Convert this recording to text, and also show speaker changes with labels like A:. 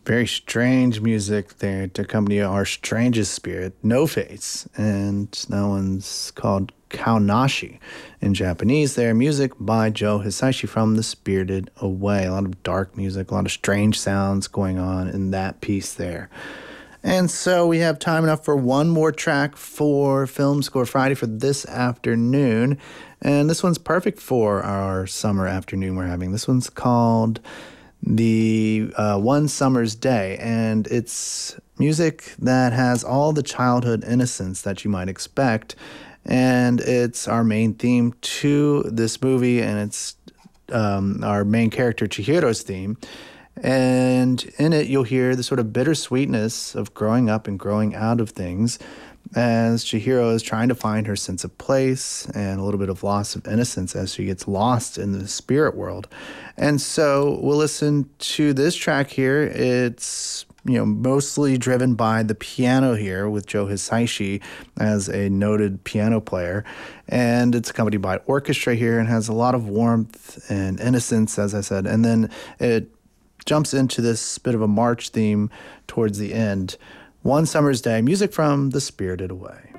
A: Very strange music there to accompany our strangest spirit, No Face. And that one's called Kaonashi in Japanese there. Music by Joe Hisaishi from The Spirited Away. A lot of dark music, a lot of strange sounds going on in that piece there. And so we have time enough for one more track for Film Score Friday for this afternoon. And this one's perfect for our summer afternoon we're having. This one's called the One Summer's Day, and it's music that has all the childhood innocence that you might expect, and it's our main theme to this movie, and it's our main character Chihiro's theme. And in it, you'll hear the sort of bittersweetness of growing up and growing out of things as Chihiro is trying to find her sense of place and a little bit of loss of innocence as she gets lost in the spirit world. And so we'll listen to this track here. It's mostly driven by the piano here with Joe Hisaishi as a noted piano player. And it's accompanied by orchestra here and has a lot of warmth and innocence, as I said. And then it jumps into this bit of a march theme towards the end. One Summer's Day, music from The Spirited Away.